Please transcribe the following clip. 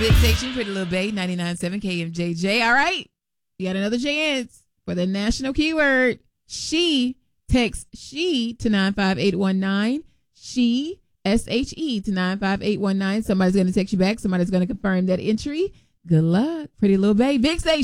Big Station, Pretty Little Bae, 99.7 KMJJ. All right. You got another chance for the national keyword. She. Text she to 95819. She, SHE, to 95819. Somebody's going to text you back. Somebody's going to confirm that entry. Good luck. Pretty Little Bae. Big Station.